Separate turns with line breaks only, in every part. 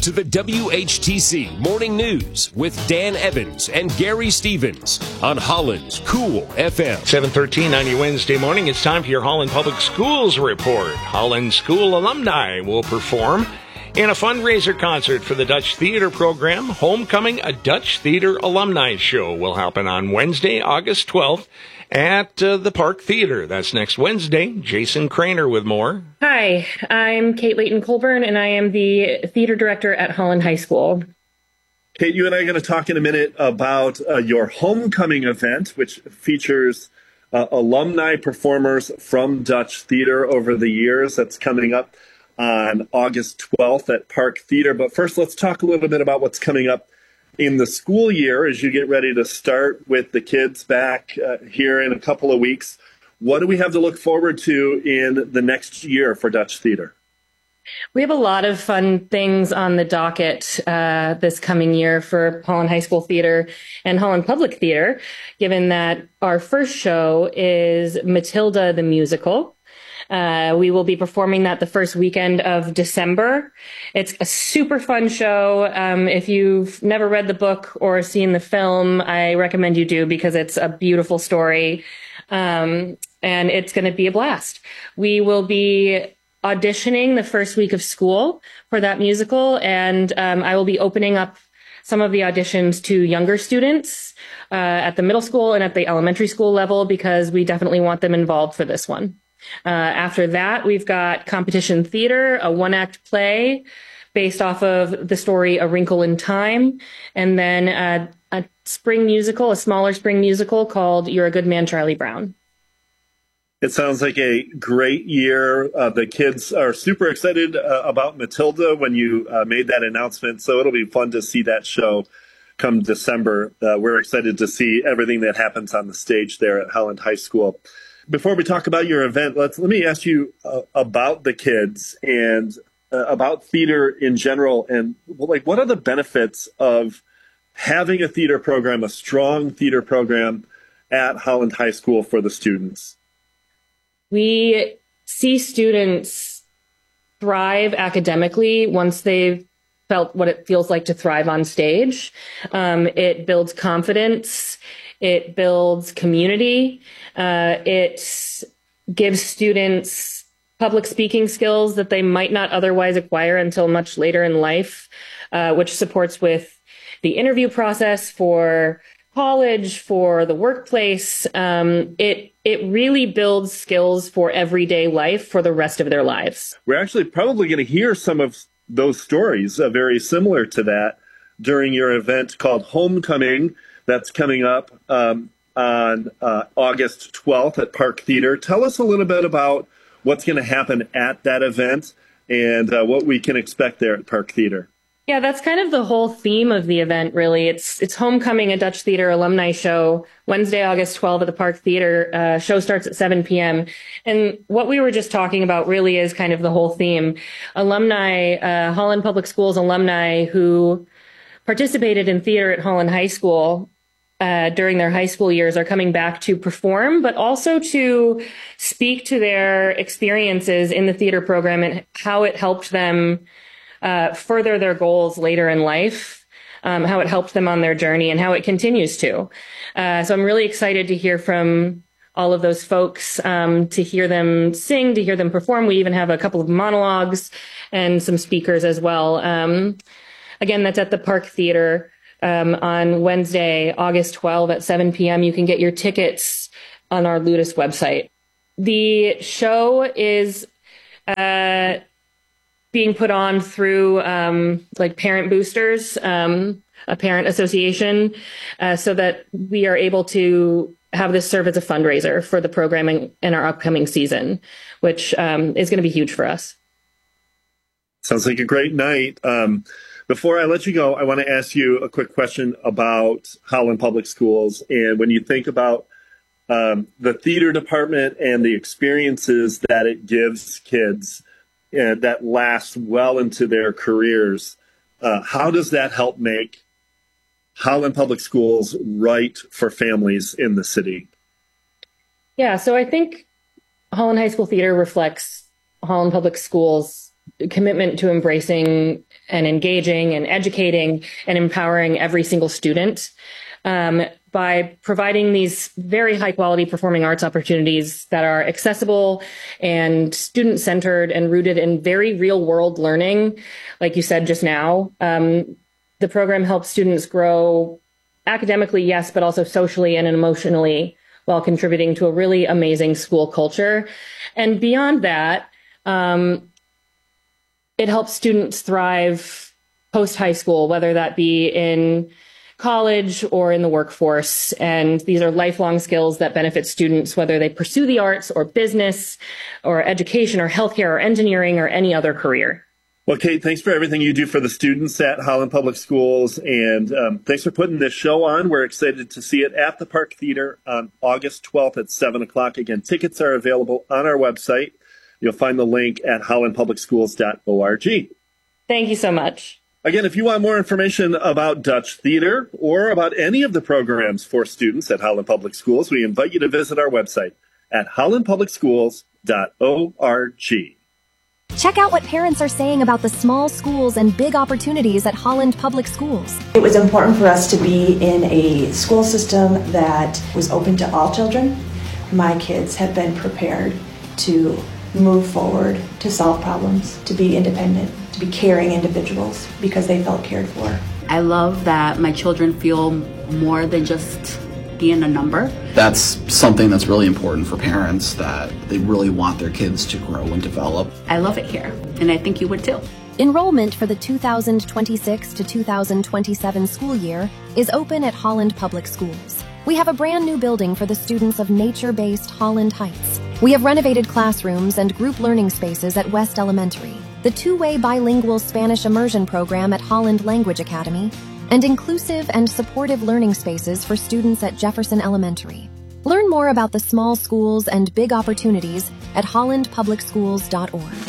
to the WHTC Morning News with Dan Evans and Gary Stevens on Holland's Cool FM.
7:13 on your Wednesday morning. It's time for your Holland Public Schools report. Holland School alumni will perform in a fundraiser concert for the Dutch Theater program. Homecoming, a Dutch Theater alumni show, will happen on Wednesday, August 12th at the Park Theater. That's next Wednesday. Jason Craner with more.
Hi, I'm Kate Layton-Colburn, and I am the theater director at Holland High School.
Kate, you and I are going to talk in a minute about your homecoming event, which features alumni performers from Dutch Theater over the years. That's coming up on August 12th at Park Theater. But first, let's talk a little bit about what's coming up in the school year as you get ready to start with the kids back here in a couple of weeks. What do we have to look forward to in the next year for Dutch Theater?
We have a lot of fun things on the docket this coming year for Holland High School Theater and Holland Public Theater, given that our first show is Matilda the Musical. We will be performing that the first weekend of December. It's a super fun show. If you've never read the book or seen the film, I recommend you do because it's a beautiful story. And it's going to be a blast. We will be auditioning the first week of school for that musical, and I will be opening up some of the auditions to younger students at the middle school and at the elementary school level because we definitely want them involved for this one. After that, we've got competition theater, a one-act play based off of the story A Wrinkle in Time, and then a spring musical, a smaller spring musical called You're a Good Man, Charlie Brown.
It sounds like a great year. The kids are super excited about Matilda when you made that announcement, so it'll be fun to see that show come December. We're excited to see everything that happens on the stage there at Holland High School. Before we talk about your event, let me ask you about the kids and about theater in general, and what are the benefits of having a theater program, a strong theater program at Holland High School for the students?
We see students thrive academically once they've felt what it feels like to thrive on stage. It builds confidence. It builds community. It gives students public speaking skills that they might not otherwise acquire until much later in life, which supports with the interview process for college, for the workplace. It really builds skills for everyday life for the rest of their lives.
We're actually probably going to hear some of those stories very similar to that during your event called Homecoming. That's coming up on August 12th at Park Theater. Tell us a little bit about what's going to happen at that event and what we can expect there at Park Theater.
Yeah, that's kind of the whole theme of the event, really. It's Homecoming, a Dutch Theater alumni show, Wednesday, August 12th at the Park Theater. Show starts at 7 p.m. And what we were just talking about really is kind of the whole theme. Alumni, Holland Public Schools alumni who participated in theater at Holland High School during their high school years are coming back to perform, but also to speak to their experiences in the theater program and how it helped them further their goals later in life, how it helped them on their journey and how it continues to. So I'm really excited to hear from all of those folks, to hear them sing, to hear them perform. We even have a couple of monologues and some speakers as well. Again, that's at the Park Theater on Wednesday, August 12th at 7 p.m. You can get your tickets on our Ludus website. The show is being put on through Parent Boosters, a parent association, so that we are able to have this serve as a fundraiser for the programming in our upcoming season, which is going to be huge for us.
Sounds like a great night. Before I let you go, I want to ask you a quick question about Holland Public Schools. And when you think about the theater department and the experiences that it gives kids that last well into their careers, how does that help make Holland Public Schools right for families in the city?
Yeah, so I think Holland High School Theater reflects Holland Public Schools commitment to embracing and engaging and educating and empowering every single student by providing these very high quality performing arts opportunities that are accessible and student centered and rooted in very real world learning. Like you said just now, the program helps students grow academically, yes, but also socially and emotionally while contributing to a really amazing school culture. And beyond that, it helps students thrive post-high school, whether that be in college or in the workforce. And these are lifelong skills that benefit students, whether they pursue the arts or business or education or healthcare or engineering or any other career.
Well, Kate, thanks for everything you do for the students at Holland Public Schools. And thanks for putting this show on. We're excited to see it at the Park Theater on August 12th at 7 o'clock. Again, tickets are available on our website. You'll find the link at hollandpublicschools.org.
Thank you so much.
Again, if you want more information about Dutch Theater or about any of the programs for students at Holland Public Schools, we invite you to visit our website at hollandpublicschools.org.
Check out what parents are saying about the small schools and big opportunities at Holland Public Schools.
It was important for us to be in a school system that was open to all children. My kids have been prepared to move forward, to solve problems, to be independent, to be caring individuals because they felt cared for.
I love that my children feel more than just being a number.
That's something that's really important for parents, that they really want their kids to grow and develop.
I love it here, and I think you would too.
Enrollment for the 2026 to 2027 school year is open at Holland Public Schools. We have a brand new building for the students of nature-based Holland Heights. We have renovated classrooms and group learning spaces at West Elementary, the two-way bilingual Spanish immersion program at Holland Language Academy, and inclusive and supportive learning spaces for students at Jefferson Elementary. Learn more about the small schools and big opportunities at hollandpublicschools.org.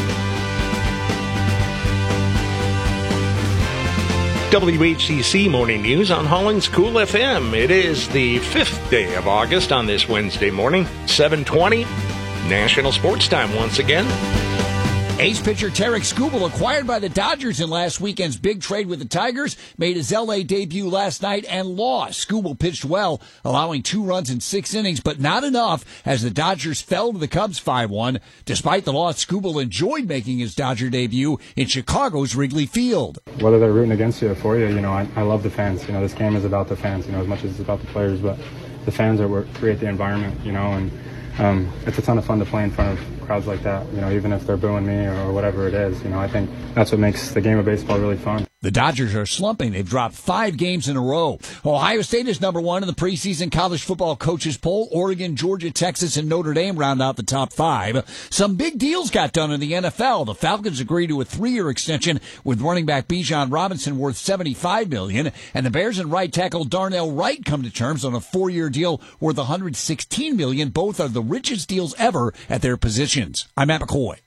WHCC Morning News on Holland's Cool FM. It is the 5th day of August on this Wednesday morning, 7:20. National Sports Time once again.
Ace pitcher Tarek Skubal, acquired by the Dodgers in last weekend's big trade with the Tigers, made his L.A. debut last night and lost. Skubal pitched well, allowing 2 runs in 6 innings, but not enough as the Dodgers fell to the Cubs 5-1. Despite the loss, Skubal enjoyed making his Dodger debut in Chicago's Wrigley Field.
Whether they're rooting against you or for you, I love the fans. This game is about the fans, as much as it's about the players, but the fans are what create the environment, and it's a ton of fun to play in front of crowds like that, even if they're booing me or whatever it is. I think that's what makes the game of baseball really fun.
The Dodgers are slumping. They've dropped 5 games in a row. Ohio State is number 1 in the preseason college football coaches poll. Oregon, Georgia, Texas, and Notre Dame round out the top 5. Some big deals got done in the NFL. The Falcons agreed to a 3-year extension with running back Bijan Robinson worth $75 million, and the Bears and right tackle Darnell Wright come to terms on a 4-year deal worth $116 million. Both are the richest deals ever at their positions. I'm Matt McCoy.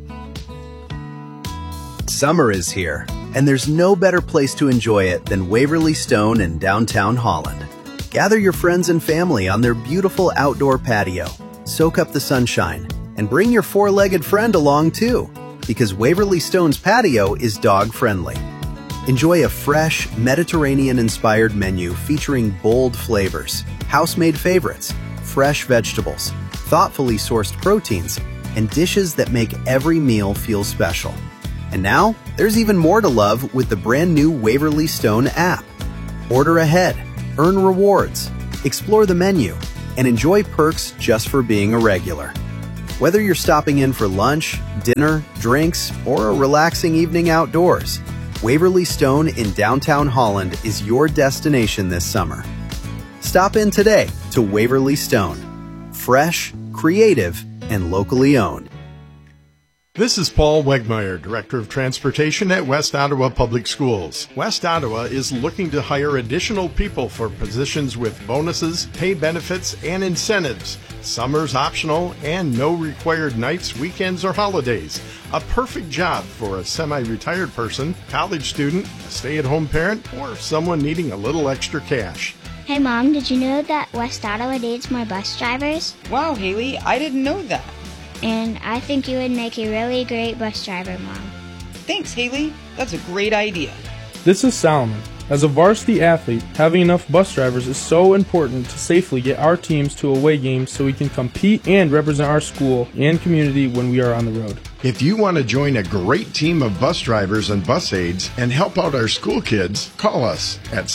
Summer is here, and there's no better place to enjoy it than Waverly Stone in downtown Holland. Gather your friends and family on their beautiful outdoor patio, soak up the sunshine, and bring your 4-legged friend along too, because Waverly Stone's patio is dog-friendly. Enjoy a fresh, Mediterranean-inspired menu featuring bold flavors, house-made favorites, fresh vegetables, thoughtfully sourced proteins, and dishes that make every meal feel special. And now, there's even more to love with the brand new Waverly Stone app. Order ahead, earn rewards, explore the menu, and enjoy perks just for being a regular. Whether you're stopping in for lunch, dinner, drinks, or a relaxing evening outdoors, Waverly Stone in downtown Holland is your destination this summer. Stop in today to Waverly Stone. Fresh, creative, and locally owned.
This is Paul Wegmeyer, Director of Transportation at West Ottawa Public Schools. West Ottawa is looking to hire additional people for positions with bonuses, pay benefits, and incentives. Summer's optional and no required nights, weekends, or holidays. A perfect job for a semi-retired person, college student, a stay-at-home parent, or someone needing a little extra cash.
Hey Mom, did you know that West Ottawa needs more bus drivers?
Wow, Haley, I didn't know that.
and I think you would make a really great bus driver, Mom.
Thanks, Haley. That's a great idea.
This is Solomon. As a varsity athlete, having enough bus drivers is so important to safely get our teams to away games so we can compete and represent our school and community when we are on the road.
If you want to join a great team of bus drivers and bus aides and help out our school kids, call us at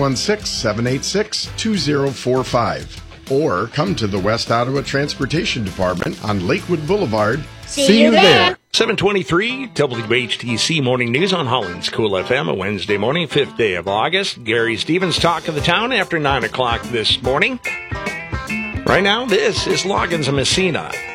616-786-2045 or come to the West Ottawa Transportation Department on Lakewood Boulevard.
See you there.
723 WHTC Morning News on Holland's Cool FM, a Wednesday morning, 5th day of August. Gary Stevens, Talk of the Town, after 9 o'clock this morning. Right now, this is Loggins and Messina.